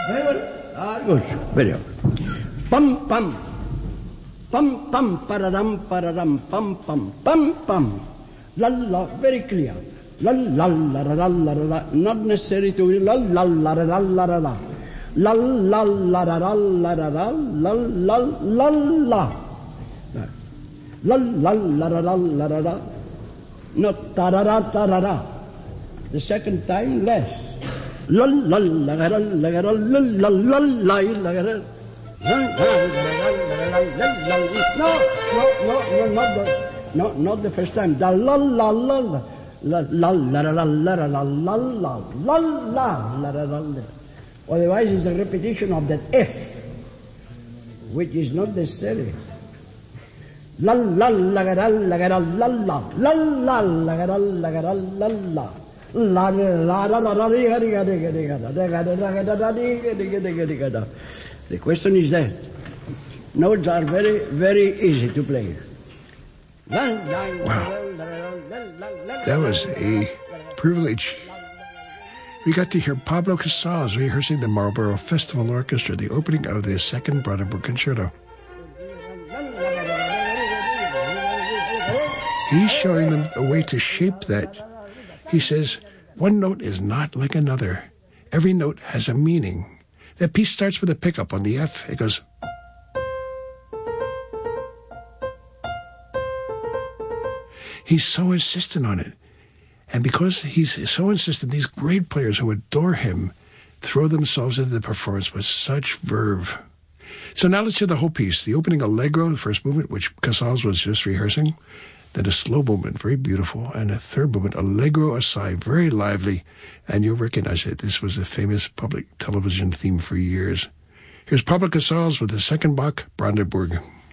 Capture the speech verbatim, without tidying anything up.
Very well. Ah, good. Very well. Pum, pum. Pum, pum, pararam, pararam, pum, pum, pum, pum. La, la, very clear. La, la, la, la, la, la, la. Not necessary to la, la, la, la, la, la, la. La, la, la, la, la, la, la, la, la, la, la, la. La, la, la, la, la, la, la, la. Not ta-ra-ra, ta-ra-ra. The second time, less. La, la, la, la, la, la, la, la, la, la, la, la, no, no, no, no, not the, no, not the first time. The la la la la la la la la la la la la la la la la la la. Otherwise, it's a repetition of that F, which is not necessary. La la la la la la la la la la la la la la la la. La la la la la. The question is that notes are very, very easy to play. Wow. That was a privilege. We got to hear Pablo Casals rehearsing the Marlborough Festival Orchestra, the opening of the Second Brandenburg Concerto. He's showing them a way to shape that. He says, one note is not like another. Every note has a meaning. That piece starts with a pickup on the F. It goes. He's so insistent on it. And because he's so insistent, these great players who adore him throw themselves into the performance with such verve. So now let's hear the whole piece. The opening allegro, the first movement, which Casals was just rehearsing. Then a slow movement, very beautiful. And a third movement, allegro assai, very lively. And you'll recognize it. This was a famous public television theme for years. Here's Pablo Casals with the second Bach, Brandenburg.